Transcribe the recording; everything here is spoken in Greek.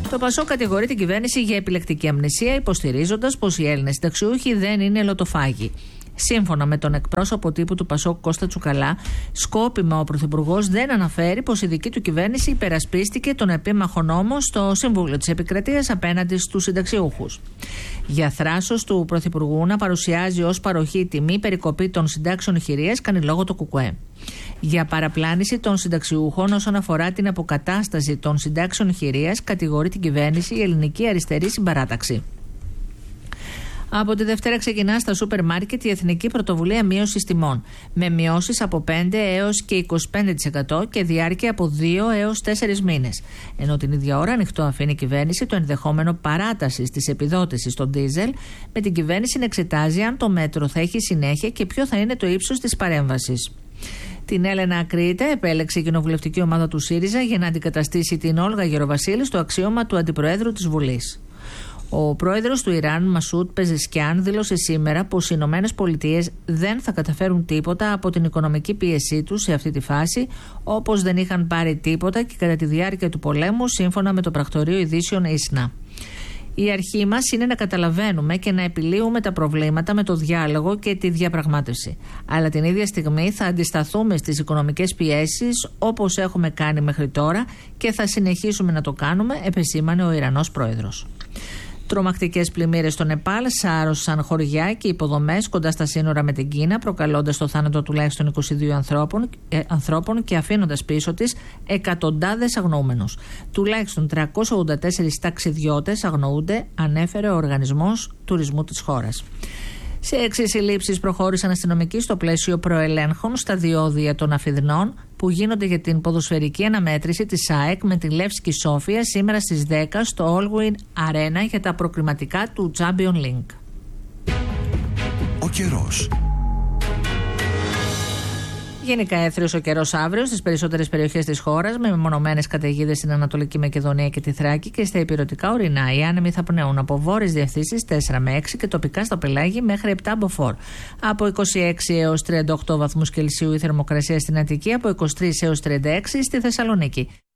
Το ΠΑΣΟΚ κατηγορεί την κυβέρνηση για επιλεκτική αμνησία, υποστηρίζοντας πως οι Έλληνες συνταξιούχοι δεν είναι ελωτοφάγοι. Σύμφωνα με τον εκπρόσωπο τύπου του ΠΑΣΟΚ Κώστα Τσουκαλά, σκόπιμα ο Πρωθυπουργός δεν αναφέρει πως η δική του κυβέρνηση υπερασπίστηκε τον επίμαχο νόμο στο Συμβούλιο της Επικρατείας απέναντι στους συνταξιούχους. Για θράσος του Πρωθυπουργού να παρουσιάζει ως παροχή τιμή περικοπή των συντάξεων χειρίας κάνει λόγο το ΚΚΕ. Για παραπλάνηση των συνταξιούχων όσον αφορά την αποκατάσταση των συντάξεων χειρίας κατηγορεί την κυβέρνηση η Ελληνική Αριστερή Συμπαράταξη. Από τη Δευτέρα ξεκινά στα σούπερ μάρκετ η Εθνική Πρωτοβουλία Μείωσης Τιμών, με μειώσεις από 5 έως και 25% και διάρκεια από 2 έως 4 μήνες. Ενώ την ίδια ώρα ανοιχτό αφήνει η κυβέρνηση το ενδεχόμενο παράτασης της επιδότησης στον ντίζελ, με την κυβέρνηση να εξετάζει αν το μέτρο θα έχει συνέχεια και ποιο θα είναι το ύψος της παρέμβασης. Την Έλενα Ακρίτα επέλεξε η κοινοβουλευτική ομάδα του ΣΥΡΙΖΑ για να αντικαταστήσει την Όλγα Γεροβασίλη στο αξίωμα του Αντιπροέδρου της Βουλής. Ο πρόεδρος του Ιράν, Μασούτ Πεζεσκιάν, δήλωσε σήμερα πως οι Ηνωμένες Πολιτείες δεν θα καταφέρουν τίποτα από την οικονομική πίεσή τους σε αυτή τη φάση, όπως δεν είχαν πάρει τίποτα και κατά τη διάρκεια του πολέμου, σύμφωνα με το πρακτορείο ειδήσεων ΙΣΝΑ. Η αρχή μας είναι να καταλαβαίνουμε και να επιλύουμε τα προβλήματα με το διάλογο και τη διαπραγμάτευση. Αλλά την ίδια στιγμή θα αντισταθούμε στις οικονομικές πιέσεις όπως έχουμε κάνει μέχρι τώρα και θα συνεχίσουμε να το κάνουμε, επεσήμανε ο Ιρανός πρόεδρος. Τρομακτικές πλημμύρες στο Νεπάλ σάρωσαν χωριά και υποδομές κοντά στα σύνορα με την Κίνα, προκαλώντας το θάνατο τουλάχιστον 22 ανθρώπων και αφήνοντας πίσω της εκατοντάδες αγνοούμενους. Τουλάχιστον 384 ταξιδιώτες αγνοούνται, ανέφερε ο Οργανισμός Τουρισμού της χώρας. Σε 6 συλλήψεις προχώρησαν αστυνομικοί στο πλαίσιο προελέγχων στα διόδια των Αφιδνών που γίνονται για την ποδοσφαιρική αναμέτρηση της ΑΕΚ με τη Λεύσκη Σόφια σήμερα στις 10 στο Allwyn Arena για τα προκριματικά του Champions League. Ο καιρός. Γενικά έθριος ο καιρός αύριο στις περισσότερες περιοχές της χώρας, με μεμονωμένες καταιγίδες στην Ανατολική Μακεδονία και τη Θράκη και στα υπηρετικά ορεινά. Οι άνεμοι θα πνέουν από βόρειες διευθύνσεις 4 με 6 και τοπικά στο πελάγι μέχρι 7 μποφόρ. Από 26 έως 38 βαθμούς Κελσίου η θερμοκρασία στην Αττική, από 23 έως 36 στη Θεσσαλονίκη.